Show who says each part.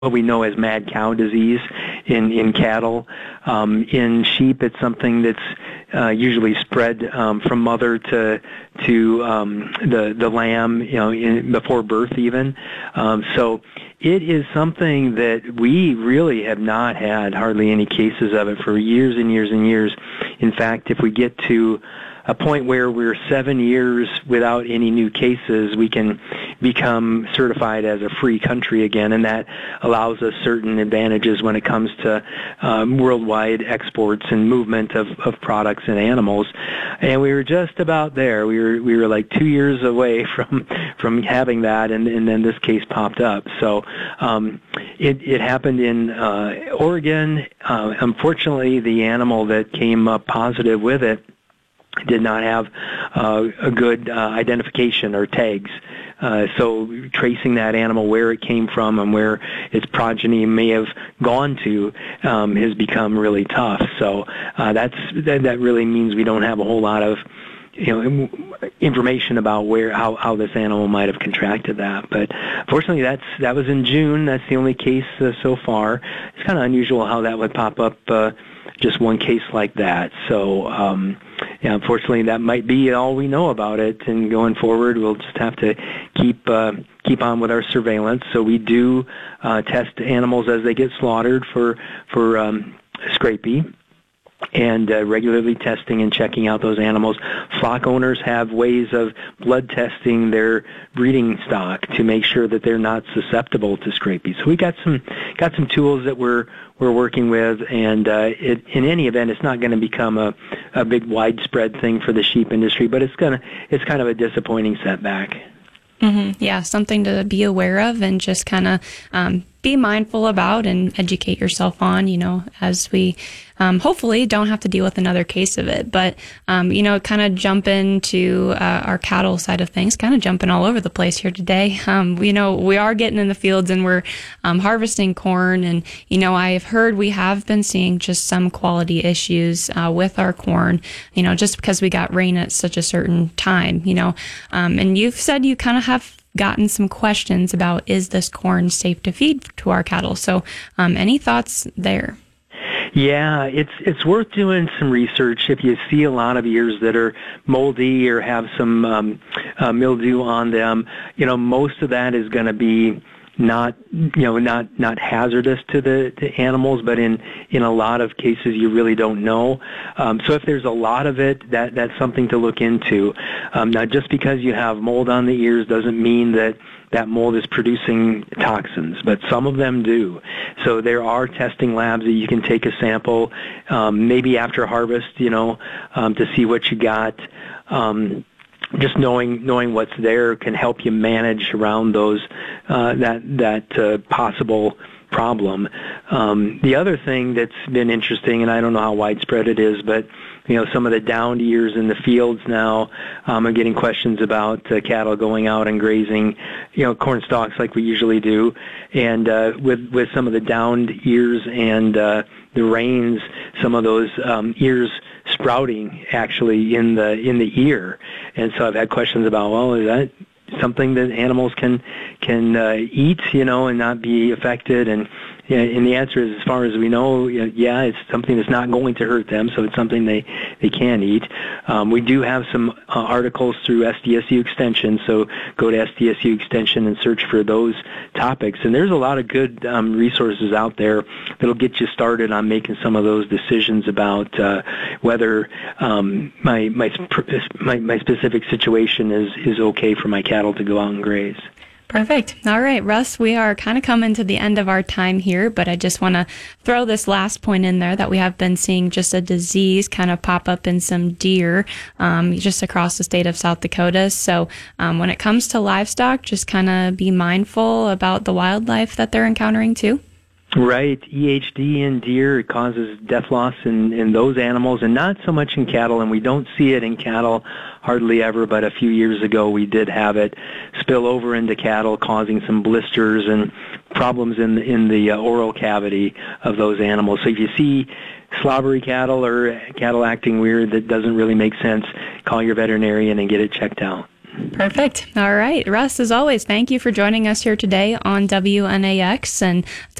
Speaker 1: what we know as mad cow disease in cattle. In sheep, it's something that's usually spread from mother to the lamb, before birth even. So it is something that we really have not had hardly any cases of it for years and years and years. In fact, if we get to a point where we're 7 years without any new cases, we can become certified as a free country again, and that allows us certain advantages when it comes to worldwide exports and movement of products and animals. And we were just about there. We were like 2 years away from having that, and then this case popped up. So it happened in Oregon. Unfortunately, the animal that came up positive with it did not have a good identification or tags. So tracing that animal, where it came from and where its progeny may have gone to, has become really tough. So that really means we don't have a whole lot of information about how this animal might have contracted that. But fortunately, that was in June. That's the only case so far. It's kind of unusual how that would pop up. Just one case like that. So, unfortunately, that might be all we know about it. And going forward, we'll just have to keep on with our surveillance. So we do test animals as they get slaughtered for scrapie, and regularly testing and checking out those animals. Flock owners have ways of blood testing their breeding stock to make sure that they're not susceptible to scrapie. So we got some tools that we're working with, and in any event, it's not going to become a big widespread thing for the sheep industry, but it's kind of a disappointing setback.
Speaker 2: Mm-hmm. Yeah, something to be aware of and just kind of be mindful about and educate yourself on, as we hopefully don't have to deal with another case of it. But, kind of jump into our cattle side of things, kind of jumping all over the place here today. We are getting in the fields and we're harvesting corn. And, I've heard we have been seeing just some quality issues with our corn, just because we got rain at such a certain time, and you've said you kind of have gotten some questions about, is this corn safe to feed to our cattle? So any thoughts there?
Speaker 1: Yeah, it's worth doing some research. If you see a lot of ears that are moldy or have some mildew on them, most of that is going to be not hazardous to the animals, but in a lot of cases you really don't know. So if there's a lot of it, that's something to look into. Now, just because you have mold on the ears doesn't mean that mold is producing toxins, but some of them do. So there are testing labs that you can take a sample, maybe after harvest, to see what you got. Just knowing what's there can help you manage around those that possible problem. The other thing that's been interesting, and I don't know how widespread it is, but some of the downed ears in the fields now, I'm getting questions about cattle going out and grazing, corn stalks like we usually do, and with some of the downed ears and the rains, some of those ears sprouting actually in the ear, and so I've had questions about, well, is that something that animals can eat, and not be affected? And the answer is, as far as we know, yeah, it's something that's not going to hurt them, so it's something they can eat. We do have some articles through SDSU Extension, so go to SDSU Extension and search for those topics. And there's a lot of good resources out there that'll get you started on making some of those decisions about whether my specific situation is okay for my cattle to go out and graze.
Speaker 2: Perfect. All right, Russ, we are kind of coming to the end of our time here, but I just want to throw this last point in there that we have been seeing just a disease kind of pop up in some deer just across the state of South Dakota. So when it comes to livestock, just kind of be mindful about the wildlife that they're encountering too.
Speaker 1: Right. EHD in deer causes death loss in those animals, and not so much in cattle, and we don't see it in cattle hardly ever, but a few years ago we did have it spill over into cattle, causing some blisters and problems in the oral cavity of those animals. So if you see slobbery cattle or cattle acting weird that doesn't really make sense, call your veterinarian and get it checked out.
Speaker 2: Perfect. All right. Russ, as always, thank you for joining us here today on WNAX. And